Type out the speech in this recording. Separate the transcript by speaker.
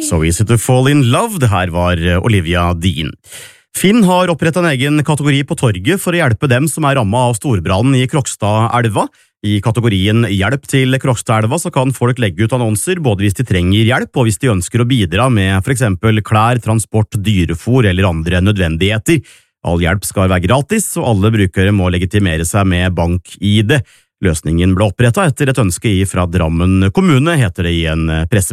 Speaker 1: So Easy to Fall in Love, det her var Olivia Dean. Finn har opprettet en egen kategori på torget for å hjelpe dem som er rammet av storbrannen i Krokstadelva. I kategorien Hjelp til Krokstadelva så kan folk legge ut annonser både hvis de trenger hjelp og hvis de ønsker å bidra med for eksempel klær, transport, dyrefôr eller andre nødvendigheter. All hjelp skal være gratis, og alle brukere må legitimere seg med bank-ID. Løsningen ble opprettet etter et ønske fra Drammen kommune, heter det i en presse.